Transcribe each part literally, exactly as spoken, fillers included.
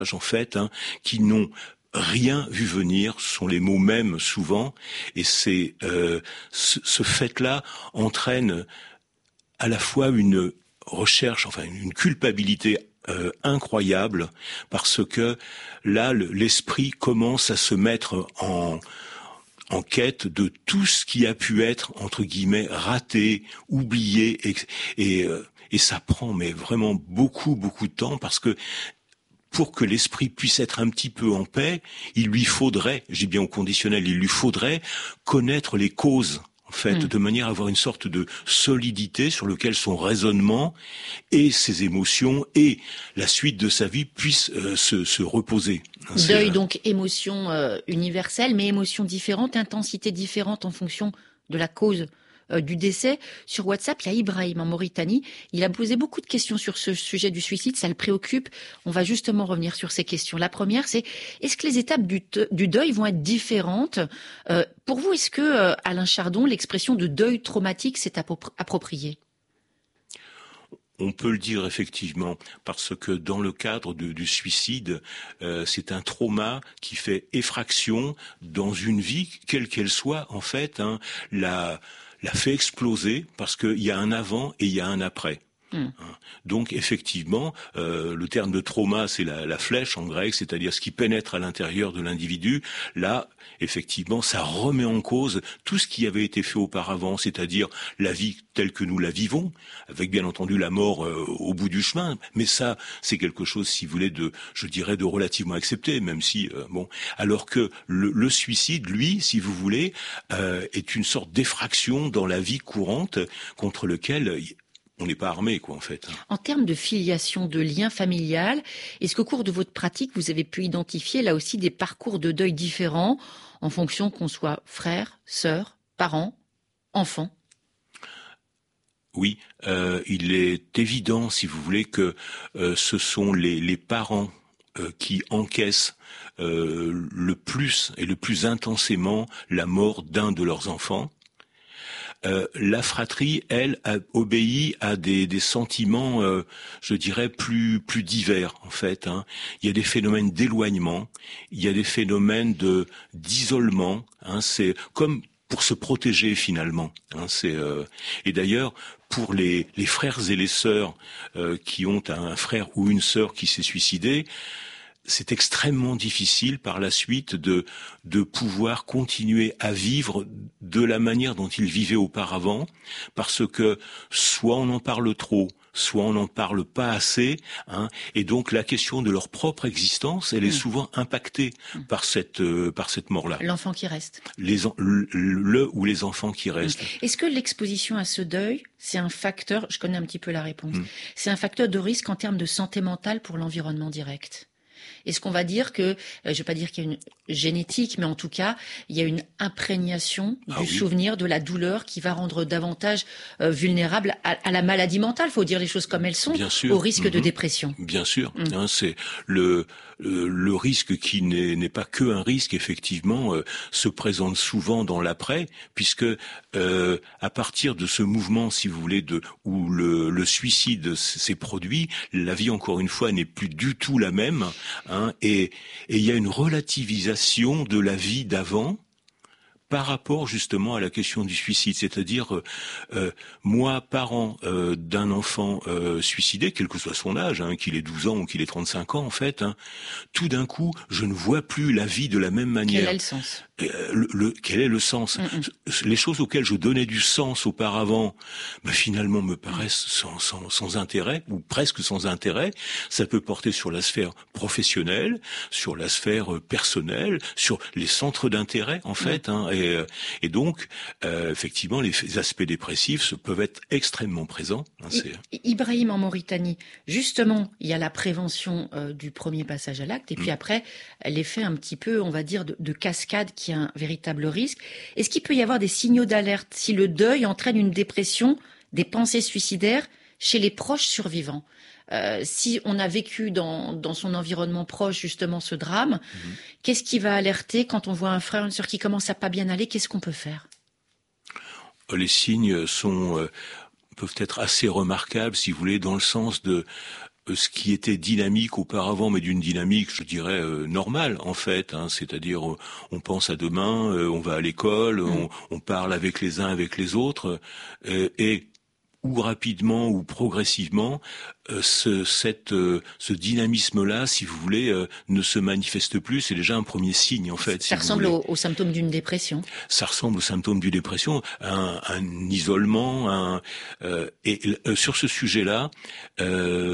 en fait, hein, qui n'ont rien vu venir, ce sont les mots mêmes souvent, et c'est euh, ce, ce fait-là entraîne à la fois une recherche, enfin une culpabilité euh, incroyable, parce que là, le, l'esprit commence à se mettre en en quête de tout ce qui a pu être, entre guillemets, raté, oublié, et, et, euh, et ça prend mais vraiment beaucoup, beaucoup de temps, parce que pour que l'esprit puisse être un petit peu en paix, il lui faudrait, j'ai bien au conditionnel, il lui faudrait connaître les causes, en fait, mmh. de manière à avoir une sorte de solidité sur lequel son raisonnement et ses émotions et la suite de sa vie puissent euh, se, se reposer. C'est, Deuil, euh... donc émotion euh, universelle, mais émotions différentes, intensités différentes en fonction de la cause du décès. Sur WhatsApp, il y a Ibrahim en Mauritanie. Il a posé beaucoup de questions sur ce sujet du suicide. Ça le préoccupe. On va justement revenir sur ces questions. La première, c'est est-ce que les étapes du, te- du deuil vont être différentes euh, pour vous? Est-ce que, euh, Alain Chardon, l'expression de deuil traumatique s'est appro- appropriée? On peut le dire effectivement, parce que dans le cadre de, du suicide, euh, c'est un trauma qui fait effraction dans une vie, quelle qu'elle soit, en fait, hein, la... l'a fait exploser parce qu'il y a un avant et il y a un après. Mmh. Donc effectivement, euh, le terme de trauma, c'est la, la flèche en grec, c'est-à-dire ce qui pénètre à l'intérieur de l'individu. Là, effectivement, ça remet en cause tout ce qui avait été fait auparavant, c'est-à-dire la vie telle que nous la vivons, avec bien entendu la mort euh, au bout du chemin. Mais ça, c'est quelque chose, si vous voulez, de, je dirais, de relativement accepté, même si euh, bon. Alors que le, le suicide, lui, si vous voulez, euh, est une sorte d'effraction dans la vie courante contre lequel on n'est pas armé, quoi, en fait. En termes de filiation, de lien familial, est-ce qu'au cours de votre pratique, vous avez pu identifier là aussi des parcours de deuil différents en fonction qu'on soit frère, sœur, parent, enfant? Oui, euh, il est évident, si vous voulez, que euh, ce sont les, les parents euh, qui encaissent euh, le plus et le plus intensément la mort d'un de leurs enfants. Euh, la fratrie, elle, a obéi à des, des sentiments, euh, je dirais, plus plus divers, en fait. Hein. Il y a des phénomènes d'éloignement, il y a des phénomènes de d'isolement. Hein. C'est comme pour se protéger, finalement. Hein. C'est euh... Et d'ailleurs, pour les, les frères et les sœurs euh, qui ont un frère ou une sœur qui s'est suicidé, c'est extrêmement difficile par la suite de de pouvoir continuer à vivre de la manière dont ils vivaient auparavant, parce que soit on en parle trop, soit on n'en parle pas assez, hein, et donc la question de leur propre existence, elle est mmh. souvent impactée mmh. par cette euh, par cette mort-là. L'enfant qui reste. Les en, le, le ou les enfants qui restent. Mmh. Est-ce que l'exposition à ce deuil, c'est un facteur, je connais un petit peu la réponse, mmh. c'est un facteur de risque en termes de santé mentale pour l'environnement direct? Est-ce qu'on va dire que, euh, je ne vais pas dire qu'il y a une génétique, mais en tout cas, il y a une imprégnation du ah oui. souvenir, de la douleur qui va rendre davantage euh, vulnérable à, à la maladie mentale, il faut dire les choses comme elles sont, au risque mmh. de dépression. Bien sûr, mmh. hein, c'est le, le le risque qui n'est, n'est pas que un risque, effectivement, euh, se présente souvent dans l'après, puisque euh, à partir de ce mouvement, si vous voulez, de où le, le suicide s'est produit, la vie, encore une fois, n'est plus du tout la même. Hein, et il y a une relativisation de la vie d'avant par rapport justement à la question du suicide, c'est-à-dire euh, euh, moi, parent euh, d'un enfant euh, suicidé, quel que soit son âge, hein, qu'il ait douze ans ou qu'il ait trente-cinq ans en fait, hein, tout d'un coup, je ne vois plus la vie de la même manière. Quel est le sens ? Euh, le, le, quel est le sens ? Mm-mm. Les choses auxquelles je donnais du sens auparavant, bah, finalement me paraissent sans, sans, sans intérêt, ou presque sans intérêt. Ça peut porter sur la sphère professionnelle, sur la sphère personnelle, sur les centres d'intérêt en fait, mm. hein, et Et, et donc, euh, effectivement, les aspects dépressifs peuvent être extrêmement présents. Hein, c'est... Ibrahim en Mauritanie, justement, il y a la prévention euh, du premier passage à l'acte, et puis mmh. après, l'effet un petit peu, on va dire, de, de cascade qui est un véritable risque. Est-ce qu'il peut y avoir des signaux d'alerte si le deuil entraîne une dépression, des pensées suicidaires chez les proches survivants ? Euh, si on a vécu dans, dans son environnement proche justement ce drame, mmh. qu'est-ce qui va alerter quand on voit un frère, une sœur qui commence à pas bien aller? Qu'est-ce qu'on peut faire? Les signes sont euh, peuvent être assez remarquables, si vous voulez, dans le sens de ce qui était dynamique auparavant, mais d'une dynamique, je dirais, euh, normale, en fait. Hein, c'est-à-dire, euh, on pense à demain, euh, on va à l'école, mmh. on, on parle avec les uns, avec les autres, euh, et ou rapidement ou progressivement, euh, ce, cette, euh, ce dynamisme-là, si vous voulez, euh, ne se manifeste plus. C'est déjà un premier signe, en fait. Ça si ressemble vous aux, aux symptômes d'une dépression. Ça ressemble aux symptômes d'une dépression, un, un isolement. Un, euh, et euh, sur ce sujet-là, euh,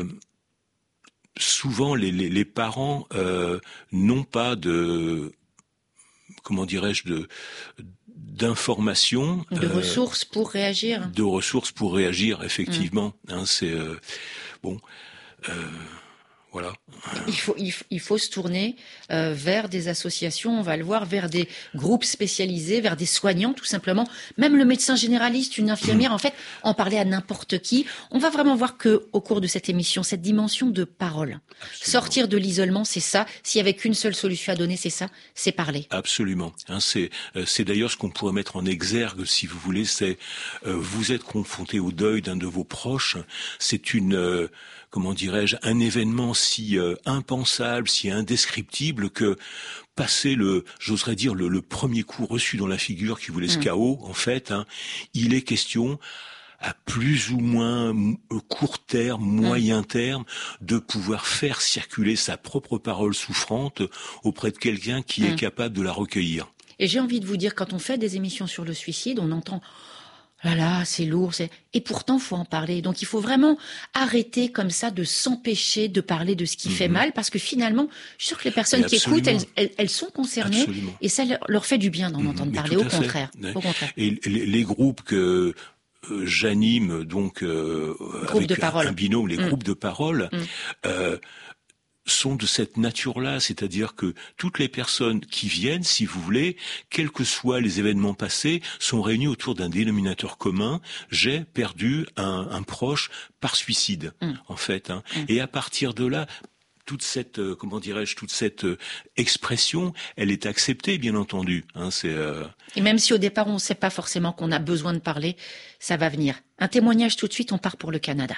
souvent les, les, les parents euh, n'ont pas de, comment dirais-je, de d'informations, de euh, ressources pour réagir, de ressources pour réagir, effectivement. Mmh. Hein, c'est euh, bon, euh, voilà. Il faut, il faut, il faut se tourner euh, vers des associations, on va le voir, vers des groupes spécialisés, vers des soignants, tout simplement. Même le médecin généraliste, une infirmière, mmh. en fait, en parler à n'importe qui. On va vraiment voir que, au cours de cette émission, cette dimension de parole, absolument. Sortir de l'isolement, c'est ça. S'il y avait qu'une seule solution à donner, c'est ça, c'est parler. Absolument. Hein, c'est, euh, c'est d'ailleurs ce qu'on pourrait mettre en exergue, si vous voulez. C'est euh, vous êtes confronté au deuil d'un de vos proches. C'est une euh, comment dirais-je, un événement si euh, impensable, si indescriptible que passer le, j'oserais dire, le, le premier coup reçu dans la figure qui vous laisse mmh. K O, en fait, hein, il est question à plus ou moins court terme, moyen terme, de pouvoir faire circuler sa propre parole souffrante auprès de quelqu'un qui mmh. est capable de la recueillir. Et j'ai envie de vous dire, quand on fait des émissions sur le suicide, on entend là là, c'est lourd, c'est... et pourtant, faut en parler. Donc, il faut vraiment arrêter comme ça de s'empêcher de parler de ce qui mmh. fait mal, parce que finalement, je suis sûre que les personnes qui écoutent, elles, elles, elles sont concernées, absolument. Et ça leur fait du bien d'en mmh. entendre Mais parler. Au contraire, au contraire. Et les, les groupes que euh, j'anime, donc euh, avec de un, un binôme, les mmh. groupes de parole. Mmh. Euh, sont de cette nature-là, c'est-à-dire que toutes les personnes qui viennent, si vous voulez, quels que soient les événements passés, sont réunies autour d'un dénominateur commun. J'ai perdu un, un proche par suicide, mmh. en fait. Hein. Mmh. Et à partir de là, toute cette, euh, comment dirais-je, toute cette euh, expression, elle est acceptée, bien entendu. Hein, c'est, euh... Et même si au départ on ne sait pas forcément qu'on a besoin de parler, ça va venir. Un témoignage tout de suite, on part pour le Canada.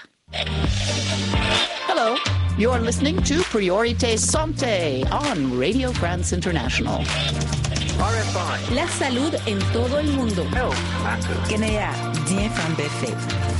Hello, you're listening to Priorité Santé on Radio France International. R F I. La salud en todo el mundo. Health matters. Kenya, bien fan fait.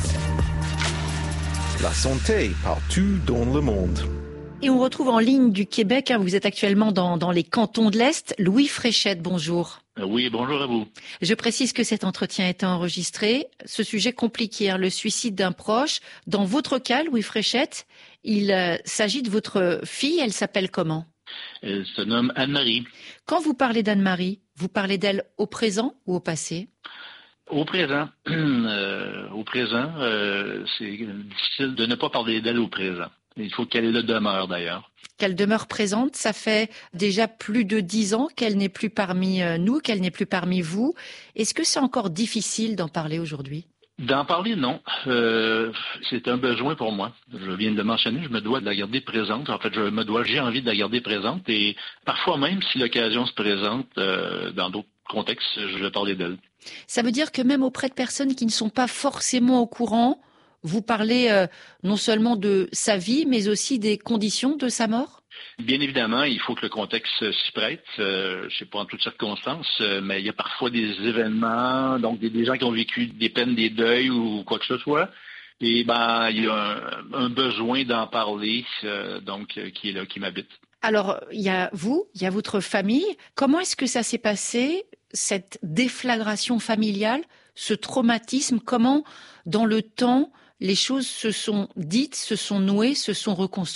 La santé partout dans le monde. Et on retrouve en ligne du Québec, hein, vous êtes actuellement dans, dans les cantons de l'Est, Louis Fréchette, bonjour. Oui, bonjour à vous. Je précise que cet entretien est enregistré. Ce sujet compliqué, hein, le suicide d'un proche. Dans votre cas, Louis Fréchette, il euh, s'agit de votre fille, elle s'appelle comment ? Elle se nomme Anne-Marie. Quand vous parlez d'Anne-Marie, vous parlez d'elle au présent ou au passé ? Au présent. Euh, au présent, euh, c'est difficile de ne pas parler d'elle au présent. Il faut qu'elle le demeure d'ailleurs. Qu'elle demeure présente, ça fait déjà plus de dix ans qu'elle n'est plus parmi nous, qu'elle n'est plus parmi vous. Est-ce que c'est encore difficile d'en parler aujourd'hui ? D'en parler, non. Euh, c'est un besoin pour moi. Je viens de le mentionner, je me dois de la garder présente. En fait, je me dois, j'ai envie de la garder présente. Et parfois même, si l'occasion se présente, euh, dans d'autres contextes, je vais parler d'elle. Ça veut dire que même auprès de personnes qui ne sont pas forcément au courant, vous parlez euh, non seulement de sa vie, mais aussi des conditions de sa mort ? Bien évidemment, il faut que le contexte s'y prête. Euh, je ne sais pas en toutes circonstances, euh, mais il y a parfois des événements, donc des, des gens qui ont vécu des peines, des deuils ou quoi que ce soit. Et ben, il y a un, un besoin d'en parler, euh, donc euh, qui est là, qui m'habite. Alors, il y a vous, il y a votre famille. Comment est-ce que ça s'est passé, cette déflagration familiale, ce traumatisme ? Comment, dans le temps, les choses se sont dites, se sont nouées, se sont reconstruites ?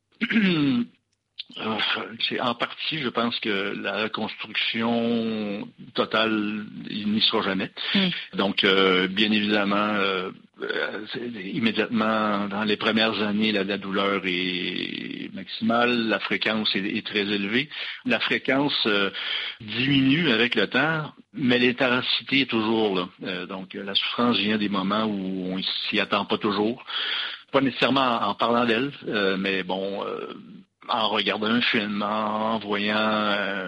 Euh, c'est en partie, je pense que la reconstruction totale, il n'y sera jamais. Mm. Donc, euh, bien évidemment, euh, immédiatement, dans les premières années, la, la douleur est maximale, la fréquence est, est très élevée. La fréquence euh, diminue avec le temps, mais l'intensité est toujours là. Euh, donc, la souffrance vient des moments où on s'y attend pas toujours. Pas nécessairement en parlant d'elle, euh, mais bon, euh, en regardant un film, en voyant euh,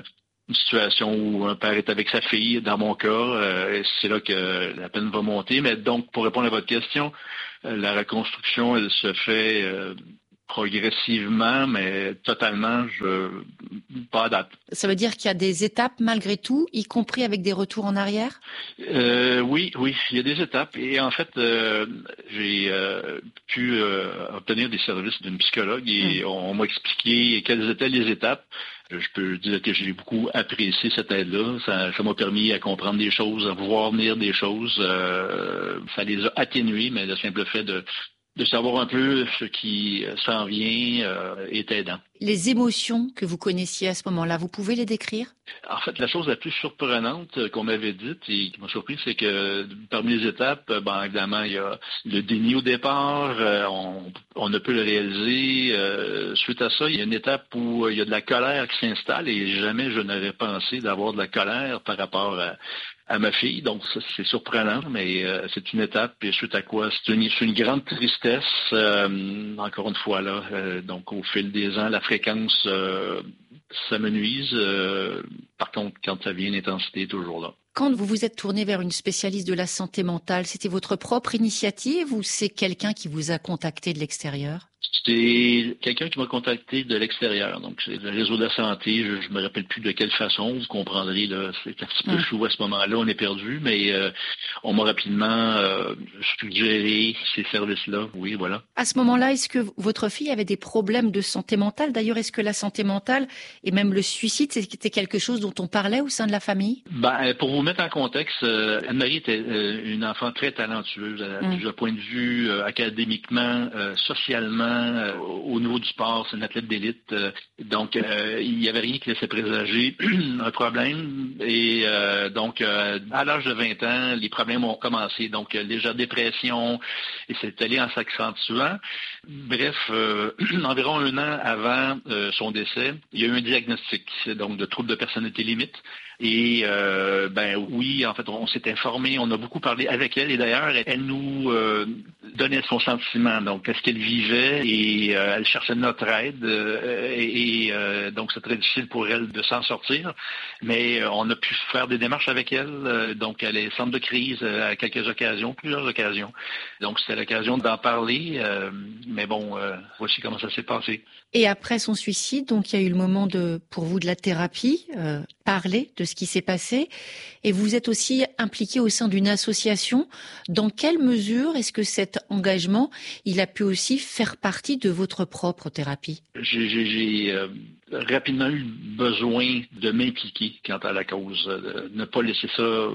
une situation où un père est avec sa fille, dans mon cas, euh, c'est là que la peine va monter. Mais donc, pour répondre à votre question, euh, la reconstruction, elle se fait euh, progressivement, mais totalement, je pas à date. Ça veut dire qu'il y a des étapes malgré tout, y compris avec des retours en arrière? Euh, oui, oui, il y a des étapes. Et en fait, euh, j'ai euh, pu euh, obtenir des services d'une psychologue et mmh. on, on m'a expliqué quelles étaient les étapes. Je peux dire que j'ai beaucoup apprécié cette aide-là. Ça, ça m'a permis à comprendre des choses, à voir venir des choses. Euh, ça les a atténuées, mais le simple fait de de savoir un peu ce qui s'en vient euh, est aidant. Les émotions que vous connaissiez à ce moment-là, vous pouvez les décrire? En fait, la chose la plus surprenante qu'on m'avait dite et qui m'a surpris, c'est que parmi les étapes, ben évidemment, il y a le déni au départ, euh, on, on ne peut le réaliser. Euh, suite à ça, il y a une étape où il y a de la colère qui s'installe et jamais je n'aurais pensé d'avoir de la colère par rapport à à ma fille, donc ça c'est surprenant, mais euh, c'est une étape, et suite à quoi c'est une, c'est une grande tristesse, euh, encore une fois là, euh, donc au fil des ans, la fréquence, euh, ça me nuise, euh, par contre quand ça vient, l'intensité est toujours là. Quand vous vous êtes tourné vers une spécialiste de la santé mentale, c'était votre propre initiative ou c'est quelqu'un qui vous a contacté de l'extérieur? C'est quelqu'un qui m'a contacté de l'extérieur, donc c'est le réseau de la santé, je ne me rappelle plus de quelle façon, vous comprendrez, là, c'est un petit peu flou à ce moment-là, on est perdu, mais euh, on m'a rapidement euh, suggéré ces services-là, oui, voilà. À ce moment-là, est-ce que votre fille avait des problèmes de santé mentale? D'ailleurs, est-ce que la santé mentale et même le suicide, c'était quelque chose dont on parlait au sein de la famille? Ben, pour vous mettre en contexte, euh, Anne-Marie était euh, une enfant très talentueuse, à mmh. plusieurs points de vue, euh, académiquement, euh, socialement, Euh, au niveau du sport, c'est une athlète d'élite. Euh, donc, euh, il n'y avait rien qui laissait présager un problème. Et euh, donc, euh, à l'âge de vingt ans, les problèmes ont commencé. Donc, euh, légère dépression, et c'est allé en s'accentuant. Bref, euh, environ un an avant euh, son décès, il y a eu un diagnostic, donc de trouble de personnalité limite. Et euh, ben oui, en fait, on s'est informé, on a beaucoup parlé avec elle et d'ailleurs, elle nous euh, donnait son sentiment, donc qu'est-ce qu'elle vivait et euh, elle cherchait notre aide euh, et, et euh, donc c'est très difficile pour elle de s'en sortir, mais euh, on a pu faire des démarches avec elle, euh, donc elle est centre de crise euh, à quelques occasions, plusieurs occasions, donc c'était l'occasion d'en parler, euh, mais bon, euh, voici comment ça s'est passé. Et après son suicide, donc il y a eu le moment de, pour vous, de la thérapie, euh, parler de ce qui s'est passé. Et vous êtes aussi impliqué au sein d'une association. Dans quelle mesure est-ce que cet engagement, il a pu aussi faire partie de votre propre thérapie? J'ai, j'ai, j'ai euh, rapidement eu besoin de m'impliquer quant à la cause, de ne pas laisser ça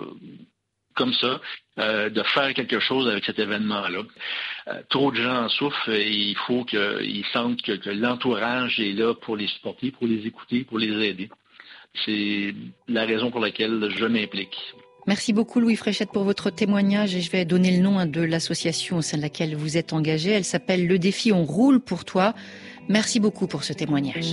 comme ça, euh, de faire quelque chose avec cet événement-là. Euh, trop de gens en souffrent et il faut qu'ils sentent que, que l'entourage est là pour les supporter, pour les écouter, pour les aider. C'est la raison pour laquelle je m'implique. Merci beaucoup Louis Fréchette pour votre témoignage et je vais donner le nom de l'association au sein de laquelle vous êtes engagé. Elle s'appelle Le Défi On Roule pour toi. Merci beaucoup pour ce témoignage.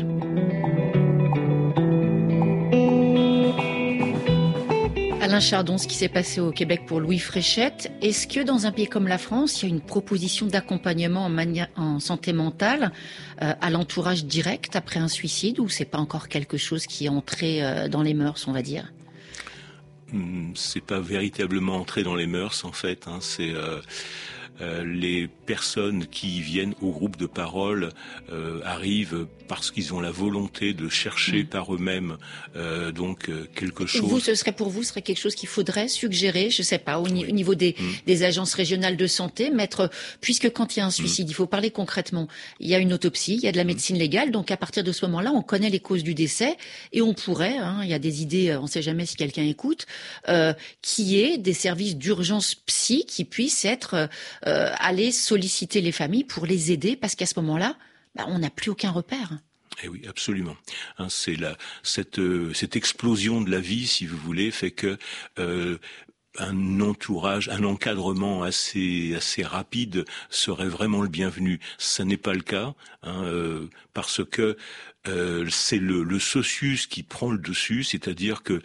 Alain Chardon, ce qui s'est passé au Québec pour Louis Fréchette, est-ce que dans un pays comme la France, il y a une proposition d'accompagnement en, mania- en santé mentale euh, à l'entourage direct après un suicide ou c'est pas encore quelque chose qui est entré euh, dans les mœurs, on va dire? C'est pas véritablement entré dans les mœurs en fait, hein, c'est... Euh... Euh, les personnes qui viennent au groupe de parole euh, arrivent parce qu'ils ont la volonté de chercher mmh. par eux-mêmes euh, donc euh, quelque chose. Vous, ce serait pour vous, ce serait quelque chose qu'il faudrait suggérer, je sais pas, au, oui. au niveau des, mmh. des agences régionales de santé, mettre, puisque quand il y a un suicide, mmh. il faut parler concrètement. Il y a une autopsie, il y a de la médecine légale, donc à partir de ce moment-là, on connaît les causes du décès et on pourrait, hein, il y a des idées, on ne sait jamais si quelqu'un écoute, euh, qui est des services d'urgence psy qui puissent être Euh, aller solliciter les familles pour les aider parce qu'à ce moment-là, bah, on n'a plus aucun repère. Eh oui, absolument. Hein, c'est la cette euh, cette explosion de la vie, si vous voulez, fait que euh, un entourage, un encadrement assez assez rapide serait vraiment le bienvenu. Ça n'est pas le cas, hein, euh, parce que euh, c'est le, le socius qui prend le dessus, c'est-à-dire que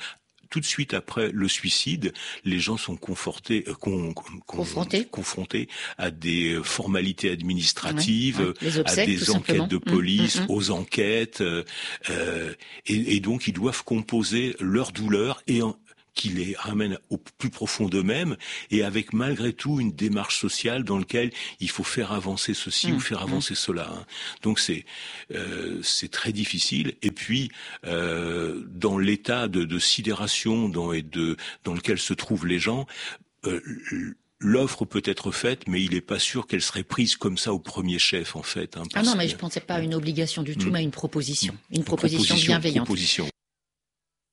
tout de suite après le suicide, les gens sont confortés, euh, con, con, confrontés. confrontés à des formalités administratives, ouais, ouais. Les obsèques, à des tout enquêtes simplement. de police, mmh, mmh. aux enquêtes, euh, et, et donc ils doivent composer leur douleur et en, qui les ramène au plus profond d'eux-mêmes, et avec malgré tout une démarche sociale dans laquelle il faut faire avancer ceci mmh, ou faire avancer mmh. cela. Hein. Donc c'est euh, c'est très difficile. Et puis euh, dans l'état de, de sidération dans, et de dans lequel se trouvent les gens, euh, l'offre peut être faite, mais il n'est pas sûr qu'elle serait prise comme ça au premier chef, en fait. Hein, ah non, mais que... je ne pensais pas à une obligation du tout, mmh. mais à une proposition, une, une proposition, proposition bienveillante. Proposition.